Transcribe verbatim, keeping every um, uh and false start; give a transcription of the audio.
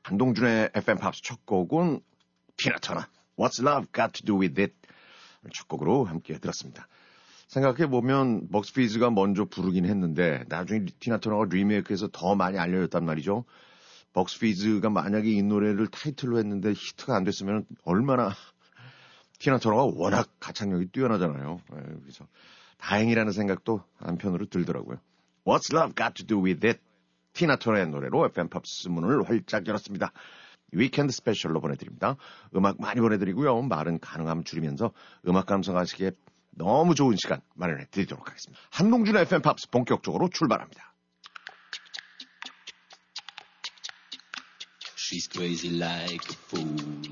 한동준의 에프엠 팝스 첫 곡은 티나 터너, What's Love Got to Do With It 첫 곡으로 함께 들었습니다. 생각해보면 먹스피즈가 먼저 부르긴 했는데 나중에 티나 터너가 리메이크해서 더 많이 알려졌단 말이죠. 먹스피즈가 만약에 이 노래를 타이틀로 했는데 히트가 안 됐으면 얼마나 티나 터너가 워낙 가창력이 뛰어나잖아요. 그래서 다행이라는 생각도 한편으로 들더라고요. What's Love Got to Do With It 티나 터너의 노래로 에프엠 팝스 문을 활짝 열었습니다. 위켄드 스페셜로 보내드립니다. 음악 많이 보내드리고요. 말은 가능하면 줄이면서 음악 감상하시기에 너무 좋은 시간 마련해 드리도록 하겠습니다. 한동준의 에프엠 팝스 본격적으로 출발합니다. She's crazy like a fool.